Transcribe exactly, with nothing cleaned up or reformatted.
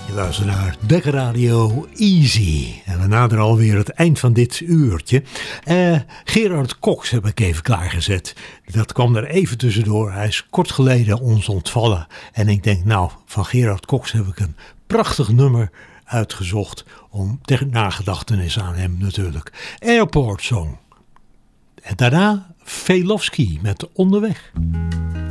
Je luistert naar Dekker Radio Easy. En we naderen alweer het eind van dit uurtje. Uh, Gerard Cox heb ik even klaargezet. Dat kwam er even tussendoor. Hij is kort geleden ons ontvallen. En ik denk, nou, van Gerard Cox heb ik een prachtig nummer uitgezocht. Om ter nagedachtenis aan hem natuurlijk. Airport Song. En daarna Velofsky met Onderweg.